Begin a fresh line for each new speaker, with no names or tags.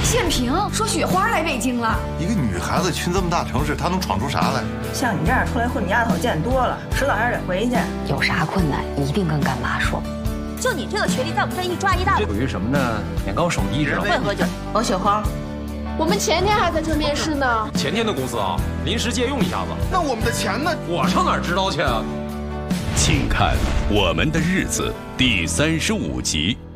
县平说雪花来北京了。
一个女孩子去这么大城市，她能闯出啥来？
像你这样出来混的丫头见多了，迟早还是得回去。
有啥困难一定跟干妈说。
就你这个学历，在我们这一抓一大把。
这属于什么呢？眼高手低，知道吗？
会喝酒。王雪花，
我们前天还在这面试呢。
前天的公司啊，临时借用一下子。
那我们的钱呢？
我上哪儿知道去啊？
请看《我们的日子》第35集。